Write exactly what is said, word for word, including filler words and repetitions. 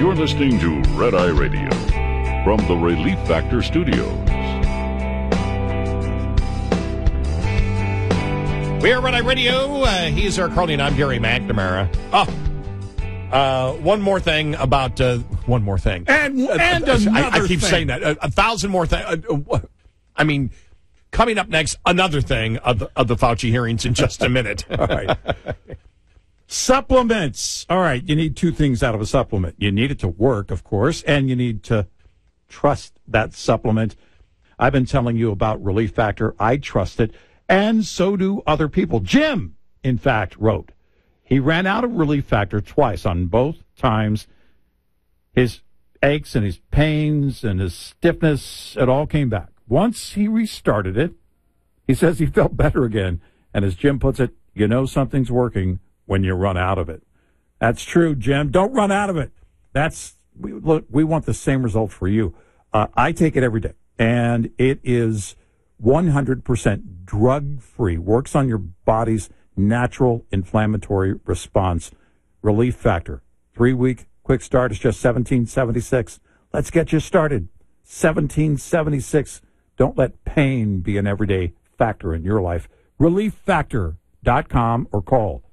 You're listening to Red Eye Radio from the Relief Factor Studios. We are Red Eye Radio. Uh, he's our Carly, and I'm Gary McNamara. Oh, uh, one more thing about uh, one more thing, and and uh, another I, I keep thing. saying that a, a thousand more things. Uh, I mean, coming up next, another thing of the, of the Fauci hearings in just a minute. All right. Supplements. All right, you need two things out of a supplement. You need it to work, of course, and you need to trust that supplement. I've been telling you about Relief Factor. I trust it, and so do other people. Jim, in fact, wrote, he ran out of Relief Factor twice. On both times, his aches and his pains and his stiffness, it all came back. Once he restarted it, he says he felt better again. And as Jim puts it, you know something's working when you run out of it. That's true, Jim. Don't run out of it. That's we, look. We want the same result for you. Uh, I take it every day, and it is one hundred percent drug-free. Works on your body's natural inflammatory response. Relief Factor. Three-week quick start is just seventeen seventy-six. Let's get you started. seventeen seventy-six. Don't let pain be an everyday factor in your life. relief factor dot com or call